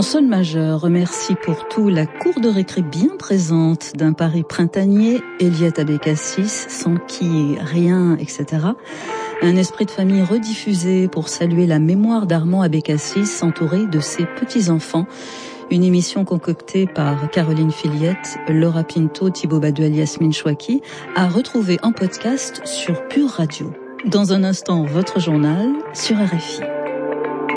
En sol majeur, remercie pour tout la cour de récré bien présente d'un Paris printanier, Eliette Abécassis, sans qui rien, etc. Un esprit de famille rediffusé pour saluer la mémoire d'Armand Abécassis, entouré de ses petits-enfants. Une émission concoctée par Caroline Filiette, Laura Pinto, Thibaut Baduel, Yasmine Chouaki, à retrouver en podcast sur Pure Radio. Dans un instant, votre journal sur RFI.